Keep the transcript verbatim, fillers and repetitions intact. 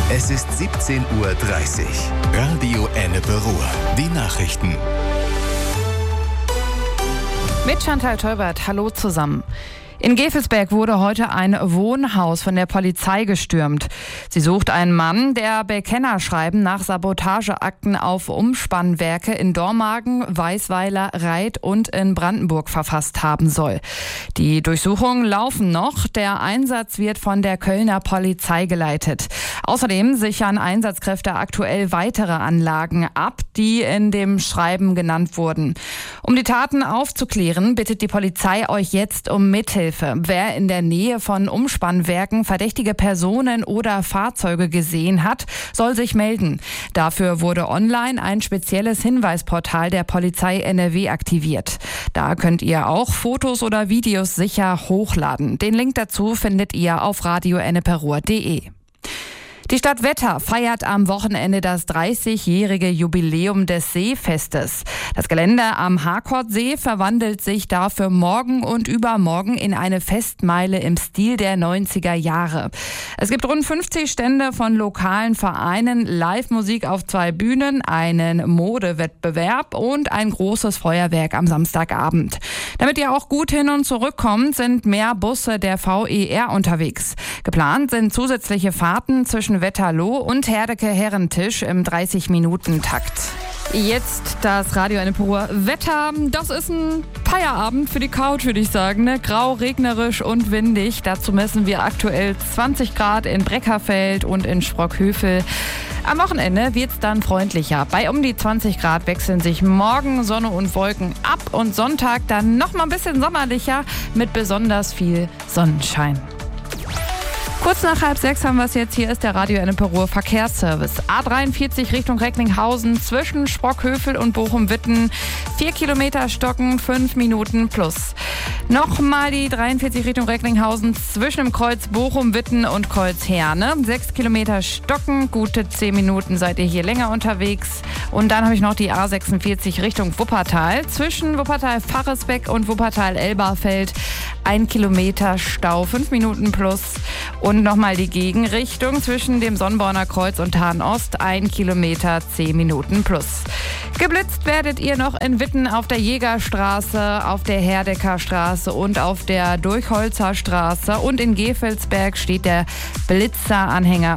Es ist siebzehn Uhr dreißig. Radio Ennepe Ruhr. Die Nachrichten. Mit Chantal Teubert, hallo zusammen. In Gevelsberg wurde heute ein Wohnhaus von der Polizei gestürmt. Sie sucht einen Mann, der Bekennerschreiben nach Sabotageakten auf Umspannwerke in Dormagen, Weißweiler, Reit und in Brandenburg verfasst haben soll. Die Durchsuchungen laufen noch. Der Einsatz wird von der Kölner Polizei geleitet. Außerdem sichern Einsatzkräfte aktuell weitere Anlagen ab, die in dem Schreiben genannt wurden. Um die Taten aufzuklären, bittet die Polizei euch jetzt um Mithilfe. Wer in der Nähe von Umspannwerken verdächtige Personen oder Fahrzeuge gesehen hat, soll sich melden. Dafür wurde online ein spezielles Hinweisportal der Polizei N R W aktiviert. Da könnt ihr auch Fotos oder Videos sicher hochladen. Den Link dazu findet ihr auf radio ennepe ruhr punkt de. Die Stadt Wetter feiert am Wochenende das dreißigjährige Jubiläum des Seefestes. Das Gelände am Harkortsee verwandelt sich dafür morgen und übermorgen in eine Festmeile im Stil der neunziger Jahre. Es gibt rund fünfzig Stände von lokalen Vereinen, Live-Musik auf zwei Bühnen, einen Modewettbewerb und ein großes Feuerwerk am Samstagabend. Damit ihr auch gut hin und zurück kommt, sind mehr Busse der V E R unterwegs. Geplant sind zusätzliche Fahrten zwischen Wetterloh und Herdecke-Herrentisch im dreißig-Minuten-Takt. Jetzt das Radio Ennepe Ruhr Wetter. Das ist ein Feierabend für die Couch, würde ich sagen. Ne? Grau, regnerisch und windig. Dazu messen wir aktuell zwanzig Grad in Breckerfeld und in Sprockhövel. Am Wochenende wird es dann freundlicher. Bei um die zwanzig Grad wechseln sich morgen Sonne und Wolken ab und Sonntag dann noch mal ein bisschen sommerlicher mit besonders viel Sonnenschein. Kurz nach halb sechs haben wir es jetzt. Hier ist der Radio Ennepe Ruhr Verkehrsservice. A dreiundvierzig Richtung Recklinghausen zwischen Sprockhövel und Bochum-Witten. Vier Kilometer stocken, fünf Minuten plus. Nochmal die dreiundvierzig Richtung Recklinghausen zwischen dem Kreuz Bochum-Witten und Kreuz Herne. Sechs Kilometer stocken, gute zehn Minuten seid ihr hier länger unterwegs. Und dann habe ich noch die A sechsundvierzig Richtung Wuppertal. Zwischen Wuppertal-Faresbeck und Wuppertal-Elberfeld. Ein Kilometer Stau, fünf Minuten plus. Und nochmal die Gegenrichtung zwischen dem Sonnborner Kreuz und Hahn-Ost, ein Kilometer, zehn Minuten plus. Geblitzt werdet ihr noch in Witten auf der Jägerstraße, auf der Herdecker Straße und auf der Durchholzer Straße. Und in Gevelsberg steht der Blitzeranhänger